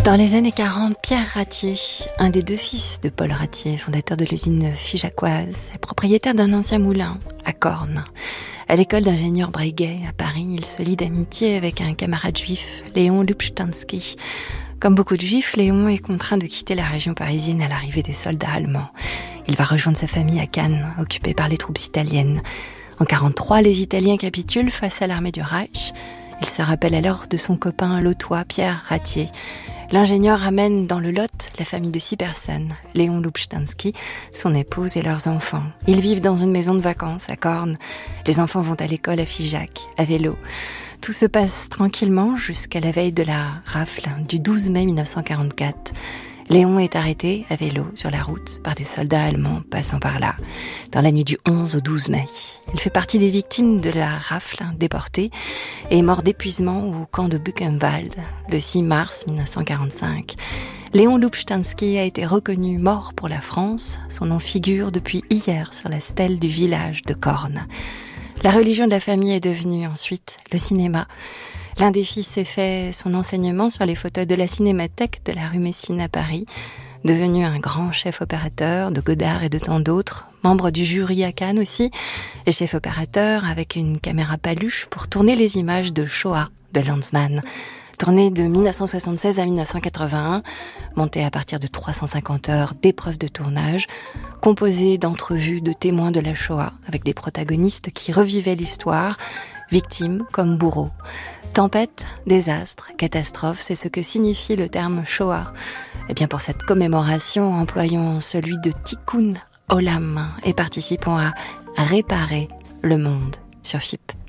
Dans les années 40, Pierre Ratier, un des deux fils de Paul Ratier, fondateur de l'usine figeacoise, est propriétaire d'un ancien moulin à Corne. À l'école d'ingénieur Breguet à Paris, il se lie d'amitié avec un camarade juif, Léon Lubchtansky. Comme beaucoup de juifs, Léon est contraint de quitter la région parisienne à l'arrivée des soldats allemands. Il va rejoindre sa famille à Cannes, occupée par les troupes italiennes. En 1943, les Italiens capitulent face à l'armée du Reich. Il se rappelle alors de son copain lotois Pierre Ratier. L'ingénieur ramène dans le Lot la famille de 6 personnes, Léon Lubchtansky, son épouse et leurs enfants. Ils vivent dans une maison de vacances à Corne. Les enfants vont à l'école à Figeac, à vélo. Tout se passe tranquillement jusqu'à la veille de la rafle du 12 mai 1944. Léon est arrêté à vélo sur la route par des soldats allemands passant par là, dans la nuit du 11 au 12 mai. Il fait partie des victimes de la rafle, déporté, et est mort d'épuisement au camp de Buchenwald, le 6 mars 1945. Léon Lubchtansky a été reconnu mort pour la France. Son nom figure depuis hier sur la stèle du village de Corne. La religion de la famille est devenue ensuite le cinéma. L'un des fils s'est fait son enseignement sur les fauteuils de la Cinémathèque de la rue Messine à Paris, devenu un grand chef opérateur de Godard et de tant d'autres, membre du jury à Cannes aussi, et chef opérateur avec une caméra paluche pour tourner les images de Shoah de Lanzmann. Tourné de 1976 à 1981, monté à partir de 350 heures d'épreuves de tournage, composé d'entrevues de témoins de la Shoah, avec des protagonistes qui revivaient l'histoire, victimes comme bourreaux. Tempête, désastre, catastrophe, c'est ce que signifie le terme Shoah. Et bien pour cette commémoration, employons celui de Tikkun Olam et participons à réparer le monde sur FIP.